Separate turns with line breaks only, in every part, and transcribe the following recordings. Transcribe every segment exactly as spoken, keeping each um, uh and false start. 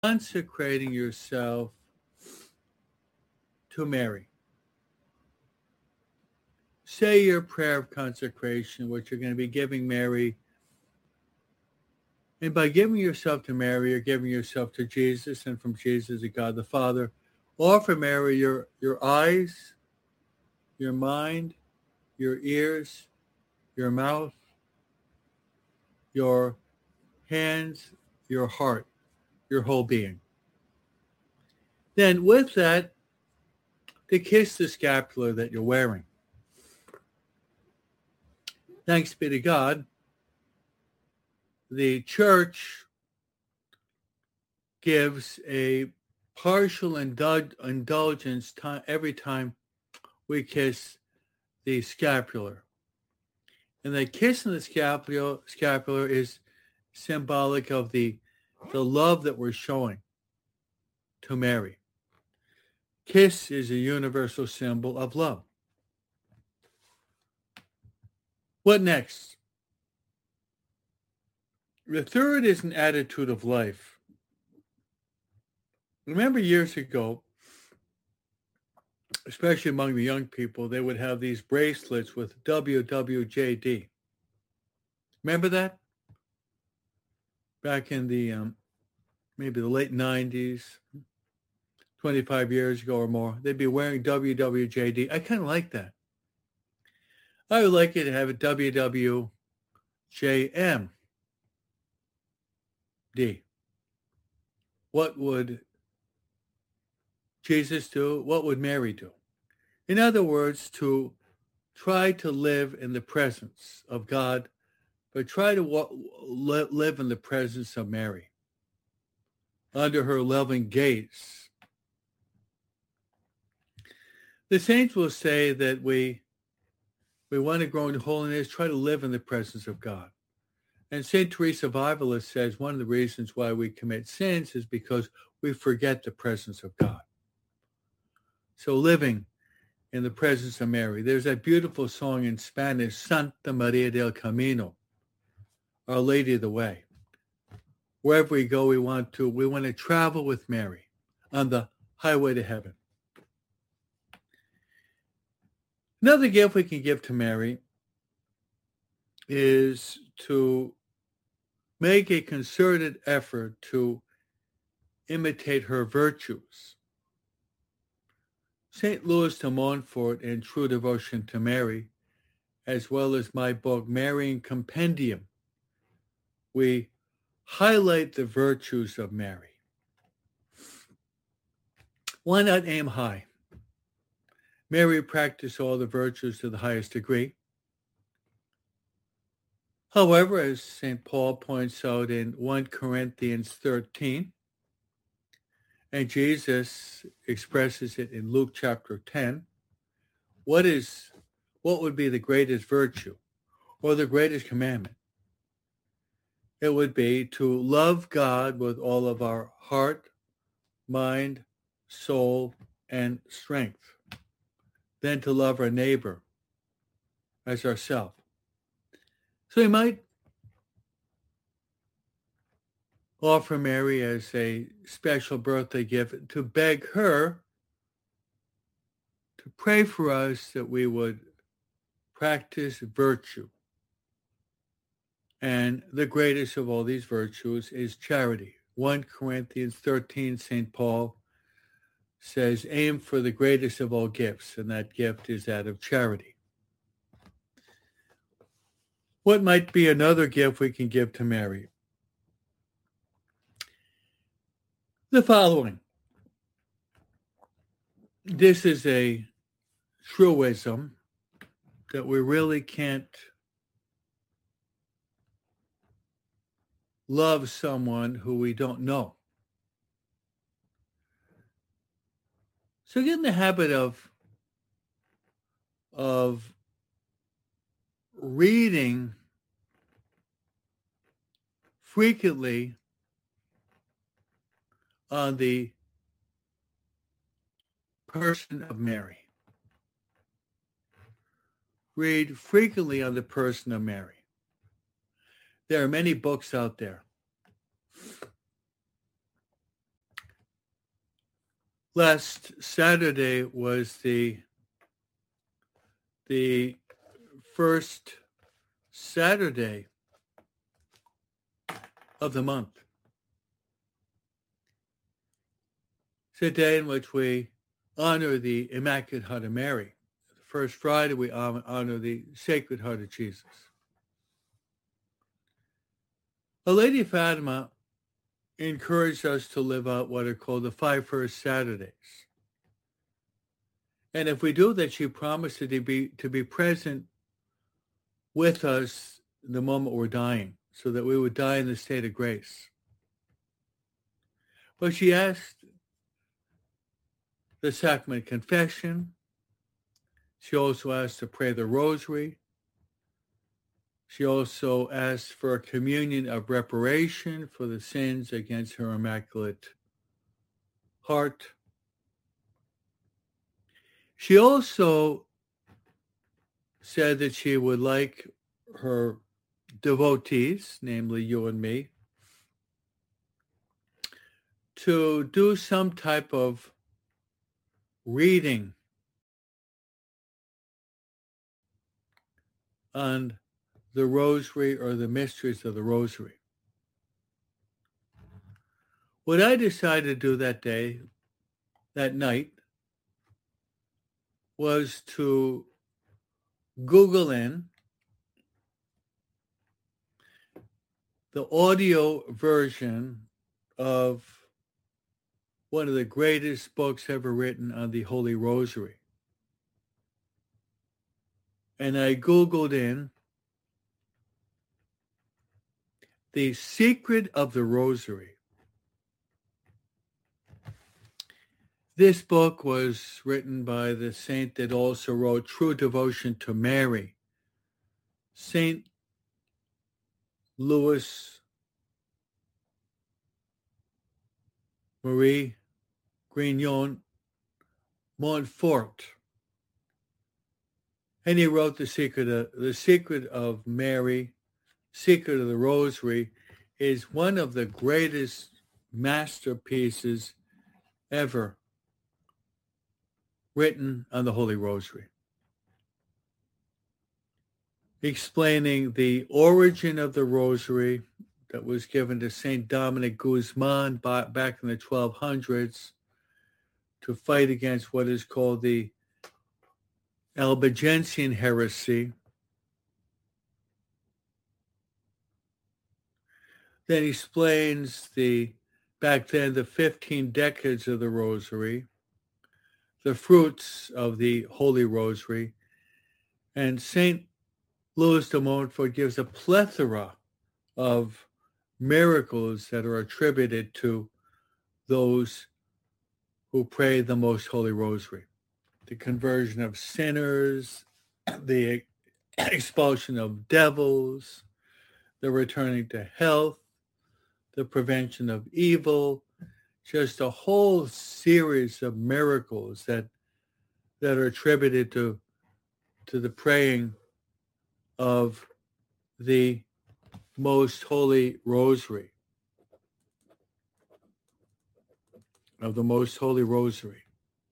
consecrating yourself to Mary. Say your prayer of consecration, which you're going to be giving Mary. And by giving yourself to Mary, you're giving yourself to Jesus, and from Jesus to God the Father. Offer Mary your, your eyes, your mind, your ears, your mouth, your hands, your heart, your whole being. Then with that, to kiss the scapular that you're wearing. Thanks be to God, the church gives a partial indul- indulgence time, every time we kiss the scapular. And the kiss in the scapular, scapular is symbolic of the, the love that we're showing to Mary. Kiss is a universal symbol of love. What next? The third is an attitude of life. Remember years ago, especially among the young people, they would have these bracelets with W W J D. Remember that? Back in the um, maybe the late nineties, twenty-five years ago or more, they'd be wearing W W J D. I kind of like that. I would like it to have a W W J M D. What would Jesus do? What would Mary do? In other words, to try to live in the presence of God, but try to wa- live in the presence of Mary, under her loving gaze. The saints will say that we, we want to grow in holiness, try to live in the presence of God. And Saint Teresa of Avila says one of the reasons why we commit sins is because we forget the presence of God. So living in the presence of Mary. There's that beautiful song in Spanish, Santa Maria del Camino, Our Lady of the Way. Wherever we go, we want to, we want to travel with Mary on the highway to heaven. Another gift we can give to Mary is to make a concerted effort to imitate her virtues. Saint Louis de Montfort in True Devotion to Mary, as well as my book, Marian Compendium, we highlight the virtues of Mary. Why not aim high? Mary practiced all the virtues to the highest degree. However, as Saint Paul points out in First Corinthians thirteen, and Jesus expresses it in Luke chapter ten, what is, what would be the greatest virtue or the greatest commandment? It would be to love God with all of our heart, mind, soul, and strength. Then to love our neighbor as ourselves. So we might offer Mary as a special birthday gift to beg her to pray for us that we would practice virtue. And the greatest of all these virtues is charity. First Corinthians thirteen, Saint Paul says, aim for the greatest of all gifts, and that gift is that of charity. What might be another gift we can give to Mary? The following. This is a truism that we really can't love someone who we don't know. So get in the habit of, of reading frequently on the person of Mary. Read frequently on the person of Mary. There are many books out there. Last Saturday was the the first Saturday of the month. It's a day in which we honor the Immaculate Heart of Mary. The first Friday, we honor the Sacred Heart of Jesus. Our Lady of Fatima encouraged us to live out what are called the five first Saturdays. And if we do that, she promised to be, to be present with us the moment we're dying, so that we would die in the state of grace. But she asked the sacrament of confession. She also asked to pray the rosary. She also asked for a communion of reparation for the sins against her Immaculate Heart. She also said that she would like her devotees, namely you and me, to do some type of reading on the rosary or the mysteries of the rosary. What I decided to do that day, that night, was to Google in the audio version of one of the greatest books ever written on the Holy Rosary. And I Googled in The Secret of the Rosary. This book was written by the saint that also wrote True Devotion to Mary, Saint Louis Marie Grignon Montfort. And he wrote The Secret of, the Secret of Mary, Secret of the Rosary, is one of the greatest masterpieces ever written on the Holy Rosary, explaining the origin of the Rosary that was given to Saint Dominic Guzman back in the twelve hundreds to fight against what is called the Albigensian heresy. Then he explains the, back then, the fifteen decades of the Rosary, the fruits of the Holy Rosary, and Saint Louis de Montfort gives a plethora of miracles that are attributed to those who pray the Most Holy Rosary. The conversion of sinners, the expulsion of devils, the returning to health, the prevention of evil, just a whole series of miracles that that are attributed to to the praying of the Most Holy Rosary, of the Most Holy Rosary.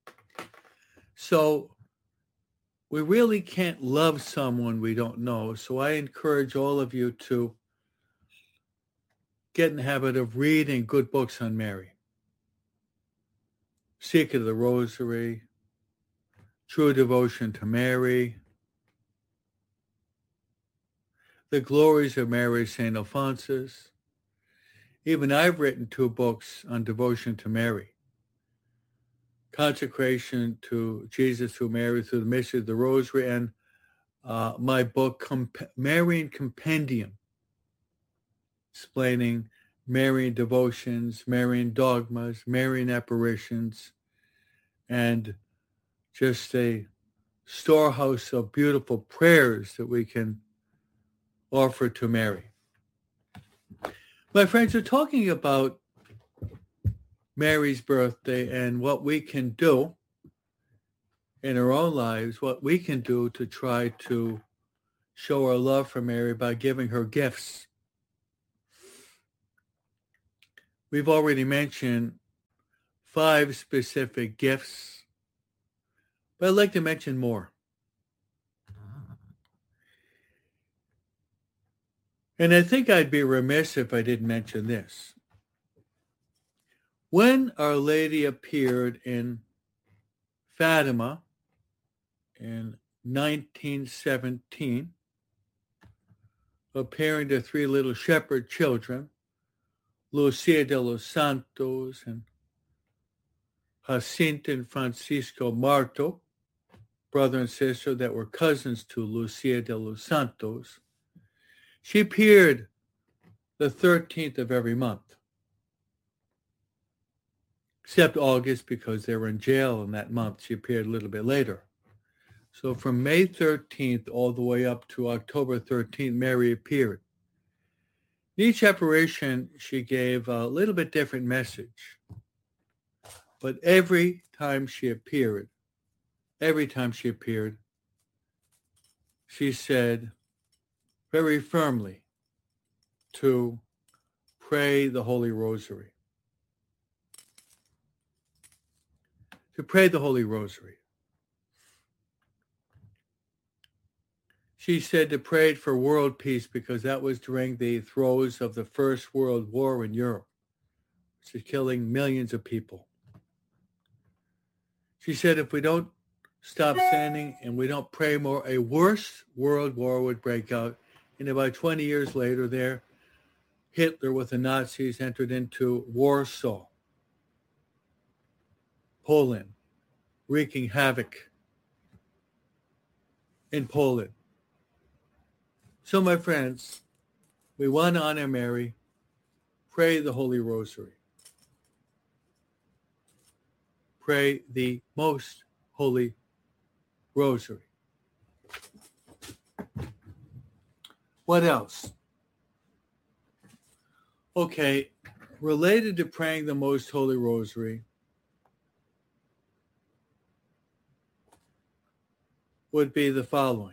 So we really can't love someone we don't know. So I encourage all of you to get in the habit of reading good books on Mary. Secret of the Rosary, True Devotion to Mary, The Glories of Mary, Saint Alphonsus. Even I've written two books on devotion to Mary. Consecration to Jesus through Mary, through the mystery of the Rosary, and uh, my book, Comp- Marian Compendium, explaining Marian devotions, Marian dogmas, Marian apparitions, and just a storehouse of beautiful prayers that we can offer to Mary. My friends, are talking about Mary's birthday and what we can do in our own lives, what we can do to try to show our love for Mary by giving her gifts. We've already mentioned five specific gifts, but I'd like to mention more. And I think I'd be remiss if I didn't mention this. When Our Lady appeared in Fatima in nineteen seventeen, appearing to three little shepherd children, Lucia de los Santos and Jacinta and Francisco Marto, brother and sister that were cousins to Lucia de los Santos, she appeared the thirteenth of every month, except August because they were in jail in that month. She appeared a little bit later. So from May thirteenth all the way up to October thirteenth, Mary appeared. Each apparition, she gave a little bit different message. But every time she appeared, every time she appeared, she said very firmly to pray the Holy Rosary. To pray the Holy Rosary. She said to pray for world peace because that was during the throes of the First World War in Europe, which is killing millions of people. She said if we don't stop sinning and we don't pray more, a worse world war would break out. And about twenty years later there, Hitler with the Nazis entered into Warsaw, Poland, wreaking havoc in Poland. So my friends, we want to honor Mary, pray the Holy Rosary. Pray the most holy rosary. What else? Okay, related to praying the most holy rosary would be the following.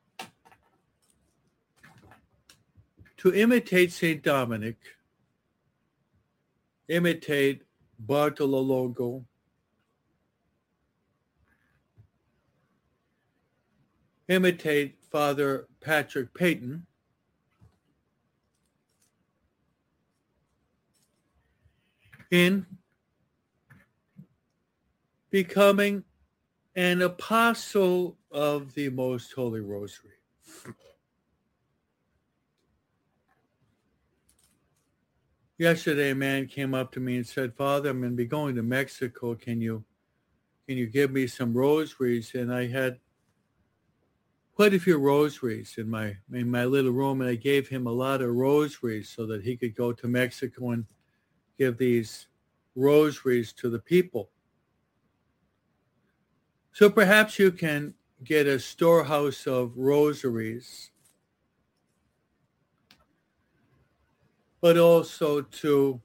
To imitate Saint Dominic, imitate Bartolo Longo, imitate Father Patrick Peyton, in becoming an apostle of the Most Holy Rosary. Yesterday, a man came up to me and said, Father, I'm going to be going to Mexico. Can you, can you give me some rosaries? And I had quite a few rosaries in my in my little room, and I gave him a lot of rosaries so that he could go to Mexico and give these rosaries to the people. So perhaps you can get a storehouse of rosaries, but also to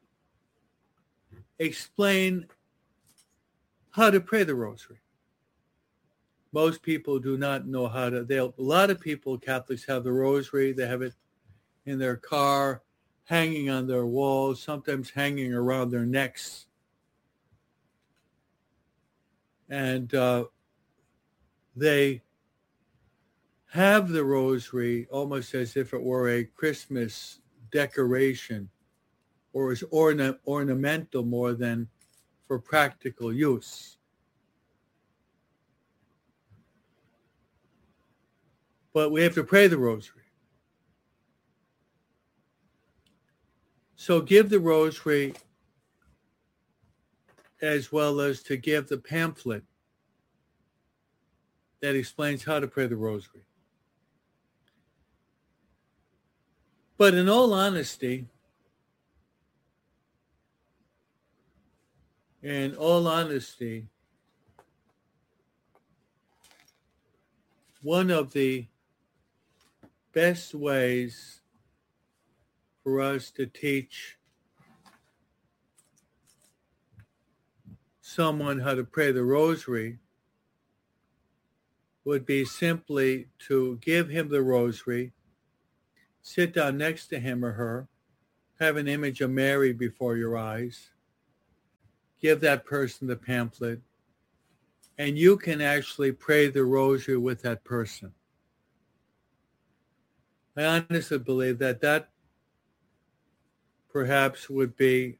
explain how to pray the rosary. Most people do not know how to. They, a lot of people, Catholics, have the rosary. They have it in their car, hanging on their walls, sometimes hanging around their necks. And uh, they have the rosary almost as if it were a Christmas decoration, or is orna- ornamental more than for practical use. But we have to pray the rosary. So give the rosary as well as to give the pamphlet that explains how to pray the rosary. But in all honesty, in all honesty, one of the best ways for us to teach someone how to pray the rosary would be simply to give him the rosary, sit down next to him or her, have an image of Mary before your eyes, give that person the pamphlet, and you can actually pray the rosary with that person. I honestly believe that that perhaps would be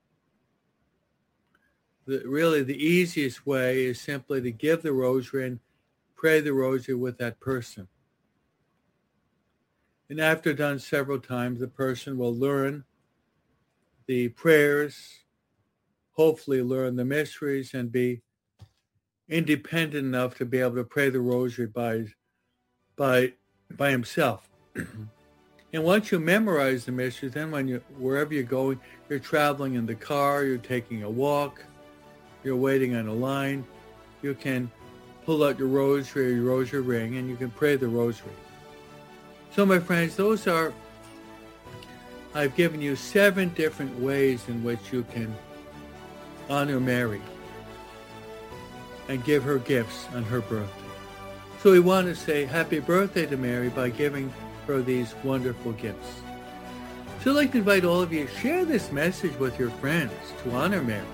the, really the easiest way is simply to give the rosary and pray the rosary with that person. And after done several times, the person will learn the prayers, hopefully learn the mysteries, and be independent enough to be able to pray the rosary by, by, by himself. And once you memorize the mysteries, then when you wherever you're going, you're traveling in the car, you're taking a walk, you're waiting on a line, you can pull out your rosary or your rosary ring and you can pray the rosary. So my friends, those are, I've given you seven different ways in which you can honor Mary and give her gifts on her birthday. So we want to say happy birthday to Mary by giving her these wonderful gifts. So I'd like to invite all of you to share this message with your friends to honor Mary.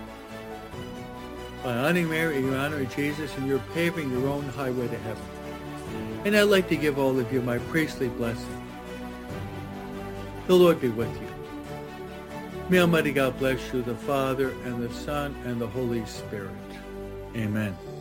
By honoring Mary, you honor Jesus, and you're paving your own highway to heaven. And I'd like to give all of you my priestly blessing. The Lord be with you. May Almighty God bless you, the Father, and the Son, and the Holy Spirit. Amen.